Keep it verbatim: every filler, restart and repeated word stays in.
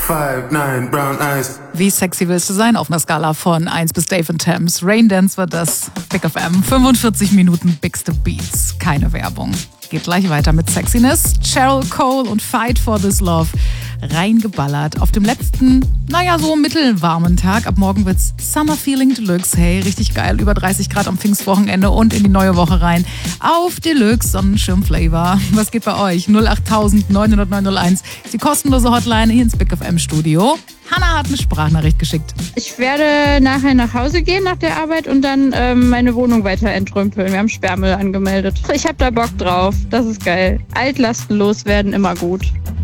five nine brown eyes. Wie sexy willst du sein auf einer Skala von eins bis Dave and Thames? Rain Dance wird das. Big F M, fünfundvierzig Minuten Bigste Beats. Keine Werbung. Geht gleich weiter mit Sexiness. Cheryl Cole und Fight for This Love. Reingeballert. Auf dem letzten, naja, so mittelwarmen Tag. Ab morgen wird's Summer Feeling Deluxe. Hey, richtig geil. Über dreißig Grad am Pfingstwochenende und in die neue Woche rein. Auf Deluxe Sonnenschirm Flavor. Was geht bei euch? null acht neun null null neun null eins. Ist die kostenlose Hotline hier ins Big F M Studio. Hanna hat eine Sprachnachricht geschickt. Ich werde nachher nach Hause gehen nach der Arbeit und dann ähm, meine Wohnung weiter entrümpeln. Wir haben Sperrmüll angemeldet. Ich habe da Bock drauf. Das ist geil. Altlasten loswerden, immer gut.